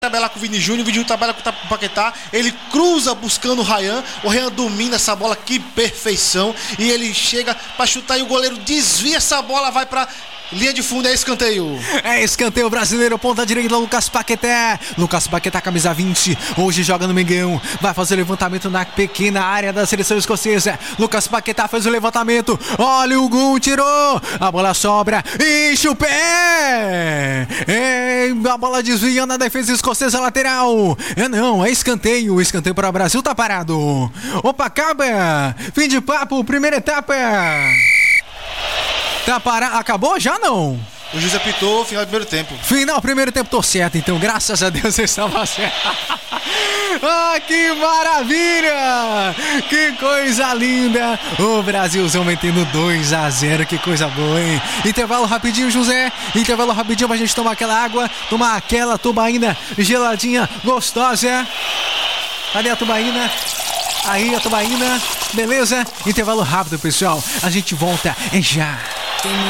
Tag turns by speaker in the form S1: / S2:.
S1: Trabalhar com o Vini Júnior trabalha com o Paquetá, ele cruza buscando o Ryan domina essa bola, que perfeição, e ele chega pra chutar e o goleiro desvia essa bola, vai pra linha de fundo, é escanteio.
S2: É escanteio brasileiro, ponta direita, Lucas Paquetá. Lucas Paquetá, camisa 20, hoje joga no Mengão, vai fazer o levantamento na pequena área da seleção escocesa. Lucas Paquetá fez o levantamento, olha o gol, tirou, a bola sobra, enche o pé, a bola desvia na defesa escocesa lateral. É escanteio, escanteio para o Brasil, tá parado. Opa, acaba, fim de papo, primeira etapa. Tá parado, acabou já não?
S1: O juiz apitou, final do primeiro tempo.
S2: Final do primeiro tempo, tô certo, então graças a Deus você estava certo. Ah, que maravilha! Que coisa linda! O Brasilzão metendo 2-0, que coisa boa, hein? Intervalo rapidinho, José. Intervalo rapidinho pra gente tomar aquela água, tomar aquela tubaína geladinha, gostosa. Cadê a tubaína? Aí a tubaína, beleza? Intervalo rápido, pessoal. A gente volta já.